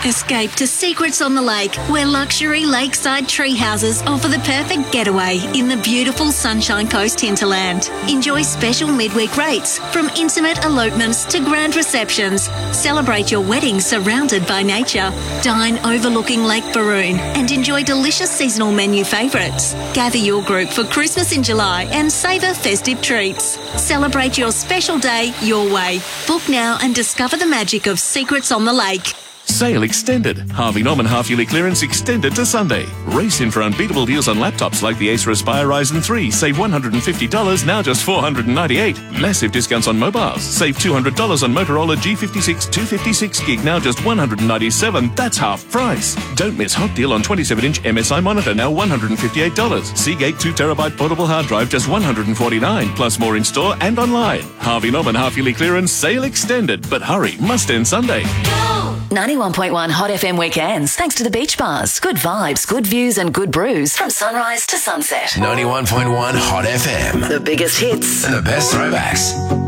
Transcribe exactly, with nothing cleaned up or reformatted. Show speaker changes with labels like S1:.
S1: Escape to Secrets on the Lake, where luxury lakeside tree houses offer the perfect getaway in the beautiful Sunshine Coast hinterland. Enjoy special midweek rates, from intimate elopements to grand receptions. Celebrate your wedding surrounded by nature. Dine overlooking Lake Baroon and enjoy delicious seasonal menu favourites. Gather your group for Christmas in July and savour festive treats. Celebrate your special day your way. Book now and discover the magic of Secrets on the Lake.
S2: Sale extended. Harvey Norman half-yearly clearance extended to Sunday. Race in for unbeatable deals on laptops like the Acer Aspire Ryzen three. Save one hundred fifty dollars, now just four hundred ninety-eight dollars. Massive discounts on mobiles. Save two hundred dollars on Motorola G fifty-six two fifty-six gig, now just one hundred ninety-seven dollars. That's half price. Don't miss hot deal on twenty-seven inch M S I monitor, now one hundred fifty-eight dollars. Seagate two terabyte portable hard drive, just one hundred forty-nine dollars. Plus more in store and online. Harvey Norman half-yearly clearance, sale extended. But hurry, must end Sunday.
S3: ninety-one point one Hot F M weekends, thanks to the beach bars. Good vibes, good views and good brews from sunrise to sunset.
S4: ninety-one point one Hot F M.
S3: The biggest hits
S4: and the best throwbacks.